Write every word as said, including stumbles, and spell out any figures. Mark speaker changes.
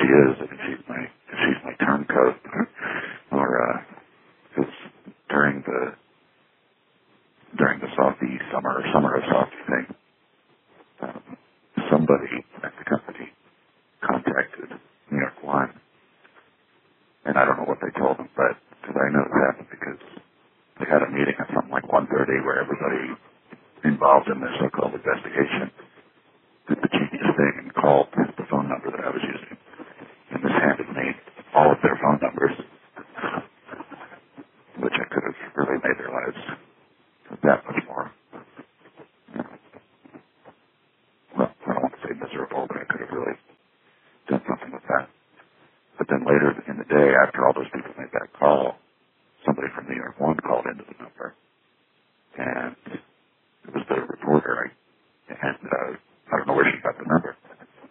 Speaker 1: is, if she's my if she's my turncoat, or uh, because during the during the Softy summer summer of Softy thing, um, somebody at the company contacted New York One, and I don't know what they told them, but because I know this happened because they had a meeting at something like one thirty where everybody involved in this so-called investigation did the genius thing and called the phone number that I was using, and this handed me all of their phone numbers, which I could have really made their lives that much more, well, I don't want to say miserable, but I could have really done something with that. But then later in the day, after all those people made that call, somebody from New York One called